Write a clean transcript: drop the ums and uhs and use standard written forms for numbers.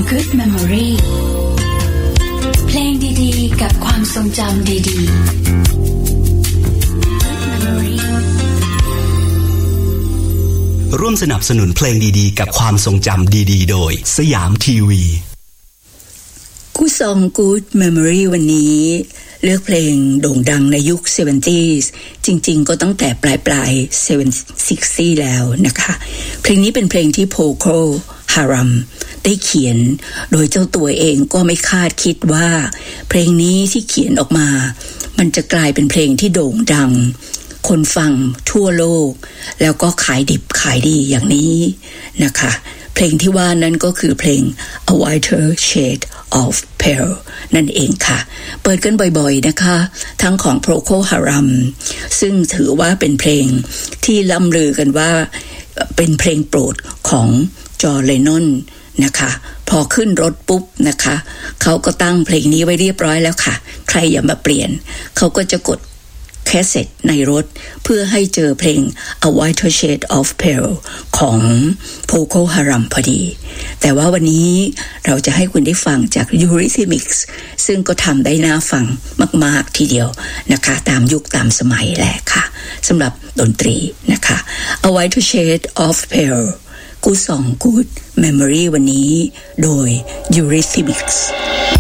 Good Memory เพลงดีๆกับความทรงจำดีๆ Good Memory ร่วมสนับสนุนเพลงดีๆกับความทรงจำดีๆโดยสยามทีวีกูซอง Good Memory วันนี้เลือกเพลงโด่งดังในยุค 70s จริงๆก็ตั้งแต่ปลาย 60 แล้วนะคะเพลงนี้เป็นเพลงที่โพโคฮารัมได้เขียนโดยเจ้าตัวเองก็ไม่คาดคิดว่าเพลงนี้ที่เขียนออกมามันจะกลายเป็นเพลงที่โด่งดังคนฟังทั่วโลกแล้วก็ขายดิบขายดีอย่างนี้นะคะเพลงที่ว่านั้นก็คือเพลง A Whiter Shade of Pale นั่นเองค่ะเปิดกันบ่อยๆนะคะทั้งของ Procol Harum ซึ่งถือว่าเป็นเพลงที่ล่ำลือกันว่าเป็นเพลงโปรดของจอห์น เลนนอนนะคะพอขึ้นรถปุ๊บนะคะเขาก็ตั้งเพลงนี้ไว้เรียบร้อยแล้วค่ะใครอย่ามาเปลี่ยนเขาก็จะกดแคสเซ็ตในรถเพื่อให้เจอเพลง A Whiter Shade of Pale ของ Procol Harum พอดีแต่ว่าวันนี้เราจะให้คุณได้ฟังจาก Eurythmics ซึ่งก็ทำได้น่าฟังมากๆทีเดียวนะคะตามยุคตามสมัยแหละค่ะสำหรับดนตรีนะคะ A Whiter Shade of Pale กูซอง Good Memory วันนี้โดย Eurythmics